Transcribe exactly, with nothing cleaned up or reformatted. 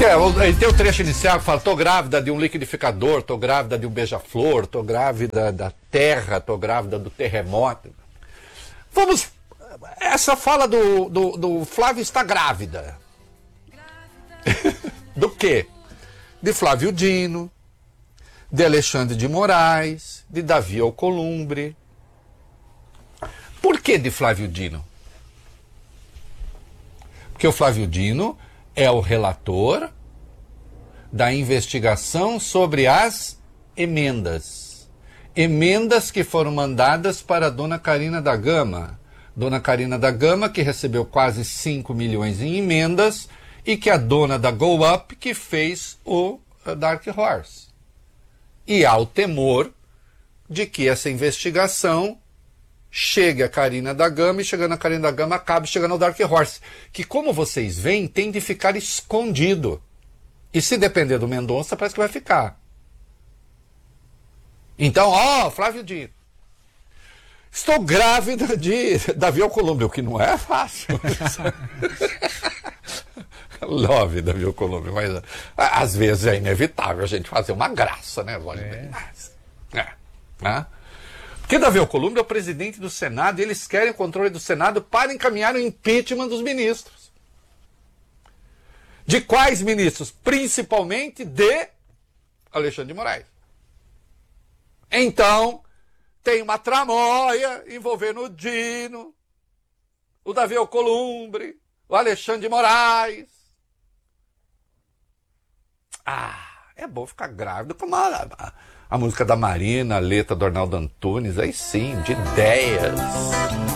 é, tem o trecho inicial que fala: tô grávida de um liquidificador, tô grávida de um beija-flor, tô grávida da terra, tô grávida do terremoto. Vamos. Essa fala do, do, do Flávio está grávida. Do quê? De Flávio Dino, de Alexandre de Moraes, de Davi Alcolumbre. Por que de Flávio Dino? Porque o Flávio Dino é o relator da investigação sobre as emendas. Emendas que foram mandadas para a dona Carina da Gama. Dona Carina da Gama, que recebeu quase cinco milhões em emendas, e que a dona da Go Up, que fez o Dark Horse. E há o temor de que essa investigação chegue a Carina da Gama, e chegando a Carina da Gama acabe chegando ao Dark Horse, que, como vocês veem, tem de ficar escondido. E se depender do Mendonça, parece que vai ficar. Então, ó, Flávio Dino, estou grávida de Davi Alcolumbre, o que não é fácil. Love Davi Alcolumbre, mas às vezes é inevitável a gente fazer uma graça, né? É. É. Né? Porque Davi Alcolumbre é o presidente do Senado e eles querem o controle do Senado para encaminhar o impeachment dos ministros. De quais ministros? Principalmente de Alexandre de Moraes. Então, tem uma tramóia envolvendo o Dino, o Davi Alcolumbre, o Alexandre de Moraes. Ah, é bom ficar grávido com a, a, a música da Marina, a letra do Arnaldo Antunes, aí sim, de ideias.